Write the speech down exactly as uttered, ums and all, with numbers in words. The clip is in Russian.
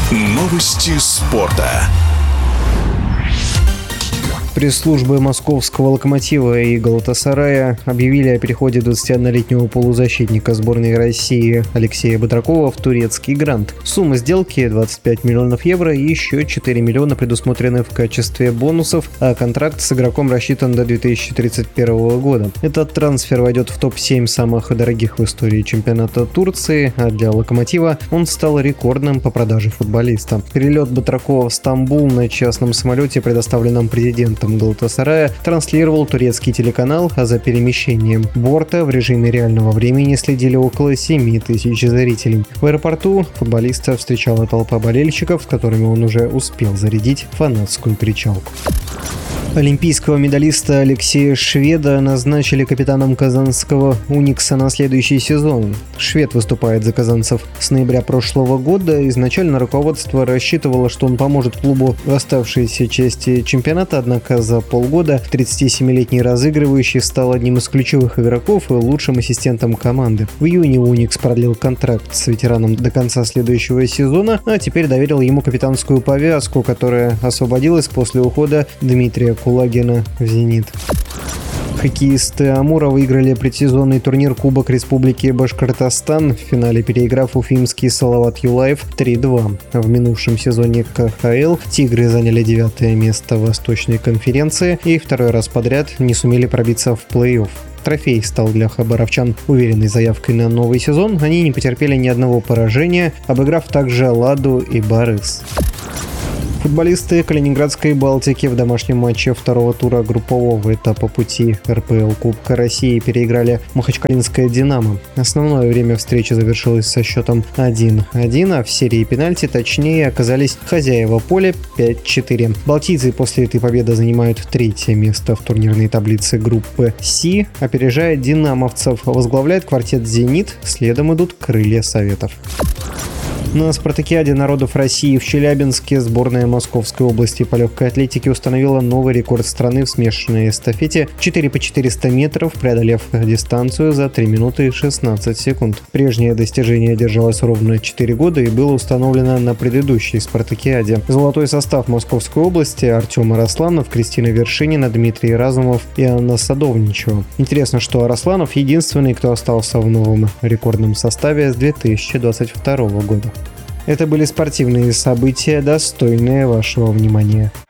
Новости спорта. Пресс-службы московского «Локомотива» и «Галатасарая» объявили о переходе двадцатиоднолетнего полузащитника сборной России Алексея Батракова в турецкий «Грант». Сумма сделки – двадцать пять миллионов евро и еще четыре миллиона предусмотрены в качестве бонусов, а контракт с игроком рассчитан до две тысячи тридцать первого года. Этот трансфер войдет в топ семь самых дорогих в истории чемпионата Турции, а для «Локомотива» он стал рекордным по продаже футболиста. Перелет Батракова в Стамбул на частном самолете, предоставленном президентом «Галатасарая», транслировал турецкий телеканал, а за перемещением борта в режиме реального времени следили около семи тысяч зрителей. В аэропорту футболиста встречала толпа болельщиков, с которыми он уже успел зарядить фанатскую кричалку. Олимпийского медалиста Алексея Шведа назначили капитаном казанского «Уникса» на следующий сезон. Швед выступает за казанцев с ноября прошлого года. Изначально руководство рассчитывало, что он поможет клубу в оставшейся части чемпионата, однако за полгода тридцатисемилетний разыгрывающий стал одним из ключевых игроков и лучшим ассистентом команды. В июне «Уникс» продлил контракт с ветераном до конца следующего сезона, а теперь доверил ему капитанскую повязку, которая освободилась после ухода Дмитрия Кулагина в «Зенит». Хоккеисты Амура выиграли предсезонный турнир Кубок Республики Башкортостан, в финале переиграв уфимский Салават Юлаев три-два. В минувшем сезоне ка ха эл «Тигры» заняли девятое место в Восточной конференции и второй раз подряд не сумели пробиться в плей-офф. Трофей стал для хабаровчан уверенной заявкой на новый сезон. Они не потерпели ни одного поражения, обыграв также «Ладу» и «Барыс». Футболисты Калининградской «Балтики» в домашнем матче второго тура группового этапа пути эр пэ эл Кубка России переиграли Махачкалинское «Динамо». Основное время встречи завершилось со счетом один-один, а в серии пенальти точнее оказались хозяева поля пять-четыре. Балтийцы после этой победы занимают третье место в турнирной таблице группы Си, опережая динамовцев. Возглавляет квартет «Зенит», следом идут «Крылья Советов». На спартакиаде народов России в Челябинске сборная Московской области по легкой атлетике установила новый рекорд страны в смешанной эстафете четыре по четыреста метров, преодолев дистанцию за три минуты и шестнадцать секунд. Прежнее достижение держалось ровно четыре года и было установлено на предыдущей спартакиаде. Золотой состав Московской области: Артем Арасланов, Кристина Вершинина, Дмитрий Разумов и Анна Садовничева. Интересно, что Арасланов единственный, кто остался в новом рекордном составе с две тысячи двадцать второго года. Это были спортивные события, достойные вашего внимания.